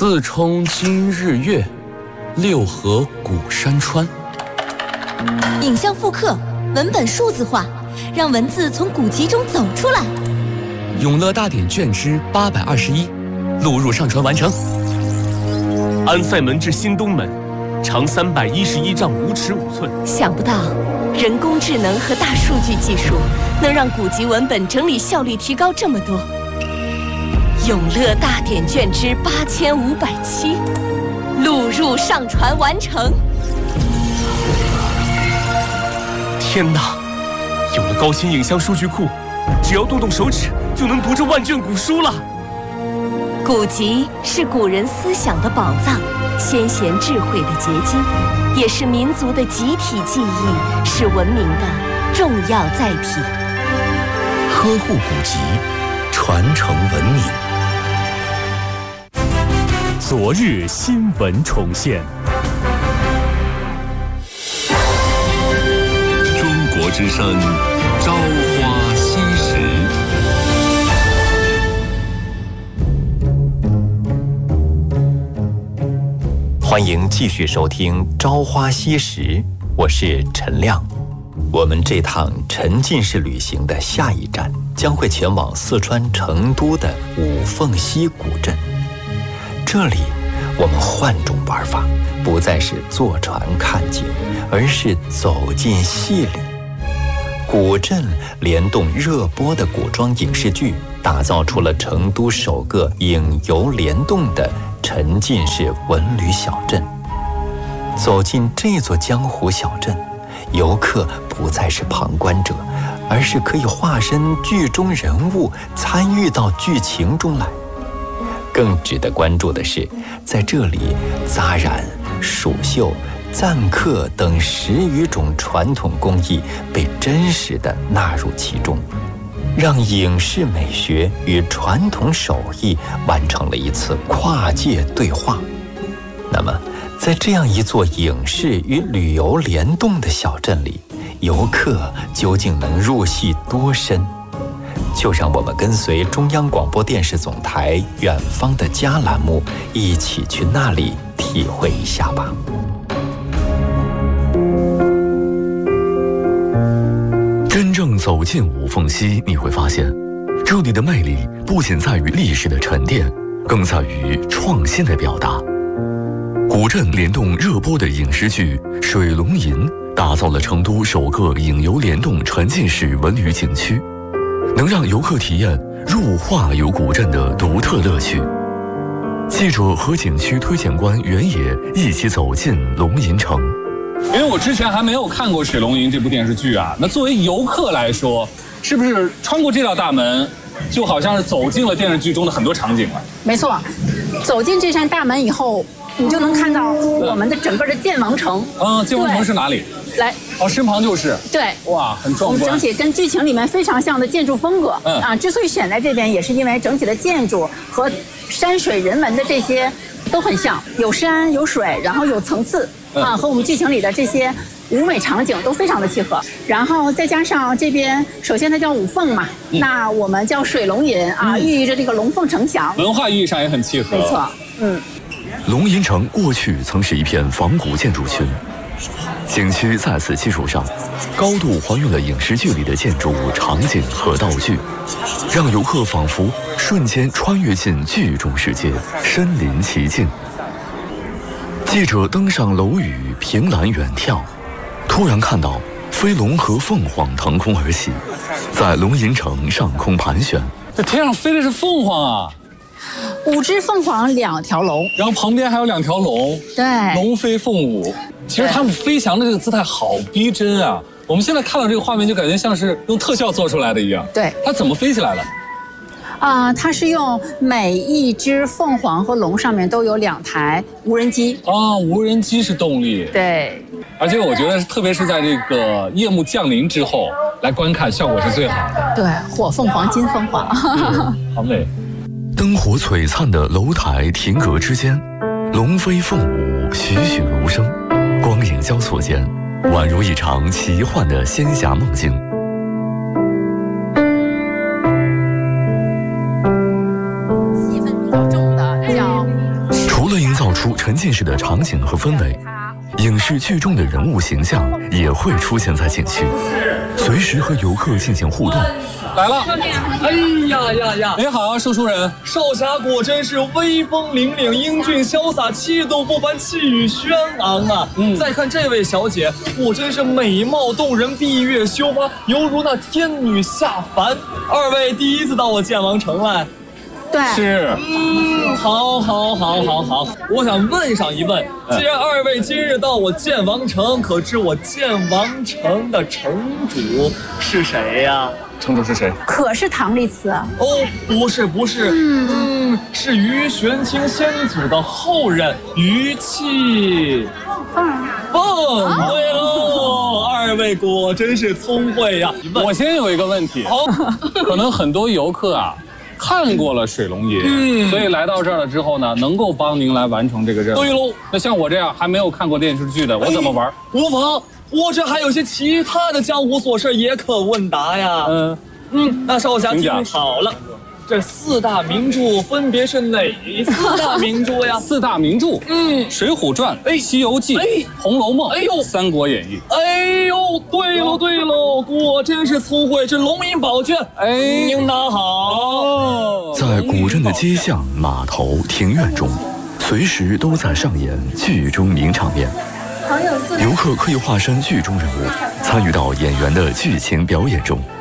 四冲今日月，六合古山川。 影像复刻，文本数字化，让文字从古籍中走出来。 永乐大典卷之821，录入上传完成。 安塞门至新东门，长311丈5尺5寸。 想不到，人工智能和大数据技术能让古籍文本整理效率提高这么多。永乐大典卷之8507，录入上传完成。 天哪！有了高清影像数据库，只要动动手指就能读这万卷古书了。 古籍是古人思想的宝藏，先贤智慧的结晶，也是民族的集体记忆，是文明的重要载体。 呵护古籍，传承文明。 昨日新闻重现。 中国之声，朝花夕拾。欢迎继续收听《朝花夕拾》，我是陈亮。我们这趟沉浸式旅行的下一站将会前往四川成都的五凤溪古镇。这里我们换种玩法，不再是坐船看景，而是走进戏里。古镇联动热播的古装影视剧，打造出了成都首个影游联动的沉浸式文旅小镇。走进这座江湖小镇，游客不再是旁观者，而是可以化身剧中人物，参与到剧情中来。更值得关注的是，在这里扎染、蜀绣、赞刻等10余种传统工艺被真实地纳入其中，让影视美学与传统手艺完成了一次跨界对话。那么在这样一座影视与旅游联动的小镇里，游客究竟能入戏多深？就让我们跟随中央广播电视总台远方的家栏目，一起去那里体会一下吧。 真正走进五凤溪，你会发现，这里的魅力不仅在于历史的沉淀，更在于创新的表达。古镇联动热播的影视剧《水龙吟》，打造了成都首个影游联动沉浸式文旅景区，能让游客体验入画游古镇的独特乐趣。记者和景区推荐官袁野一起走进龙吟城。 因为我之前还没有看过《水龙吟》这部电视剧啊，那作为游客来说，是不是穿过这道大门，就好像是走进了电视剧中的很多场景了？ 没错，走进这扇大门以后，你就能看到我们的整个的建王城。 建王城是哪里？ 来， 身旁就是。 对， 哇，很壮观。 我们整体跟剧情里面非常像的建筑风格。之所以选在这边，也是因为整体的建筑和山水人文的这些都很像，有山有水，然后有层次和我们剧情里的这些舞美场景都非常的契合。然后再加上这边，首先它叫五凤嘛，那我们叫水龙吟寓意着这个龙凤呈祥， 文化意义上也很契合。 没错， 龙吟城过去曾是一片仿古建筑群，景区在此基础上，高度还原了影视剧里的建筑场景和道具，让游客仿佛瞬间穿越进剧中世界，身临其境。记者登上楼宇，凭栏远眺，突然看到飞龙和凤凰腾空而起，在龙吟城上空盘旋。 这天上飞的是凤凰啊 ！5只凤凰，2条龙， 然后旁边还有2条龙， 对， 龙飞凤舞。其实它们飞翔的这个姿态好逼真啊！我们现在看到这个画面，就感觉像是用特效做出来的一样。 对， 它怎么飞起来的？ 它是用每一只凤凰和龙上面都有2台无人机。 无人机是动力。 对， 而且我觉得，特别是在这个夜幕降临之后来观看，效果是最好的。 对，火凤凰、金凤凰， 好美。 灯火璀璨的楼台亭阁之间，龙飞凤舞，栩栩如生，光影交错间，宛如一场奇幻的仙侠梦境。 述沉浸式的场景和氛围，影视剧中的人物形象也会出现在景区，随时和游客进行互动。 来了， 哎呀！ 你好，说书人。 少侠果真是威风凛凛、英俊潇洒、气度不凡、气宇轩昂啊！再看这位小姐，果真是美貌动人、闭月羞花，犹如那天女下凡。二位第一次到我剑王城来。 对， 是， 好，我想问上一问，既然二位今日到我剑王城，可知我剑王城的城主是谁呀？ 城主是谁？ 可是唐丽慈。 哦，不是，是于玄清先祖的后人于气凤。对喽，二位果真是聪慧呀！ 我先有一个问题，可能很多游客啊。看过了水龙吟，所以来到这儿了之后呢，能够帮您来完成这个任务。 对喽， 那像我这样还没有看过电视剧的，我怎么玩？ 无妨，我这还有些其他的江湖琐事也可问答呀。那少侠听好了，这4大名著分别是哪4大名著呀 ？4大名著，《水浒传》、《西游记》、《红楼梦》、《三国演义》。 哎呦，对喽，果真是聪慧，这龙吟宝卷，您拿好。 在古镇的街巷、码头、庭院中，随时都在上演剧中名场面。游客可以化身剧中人物，参与到演员的剧情表演中。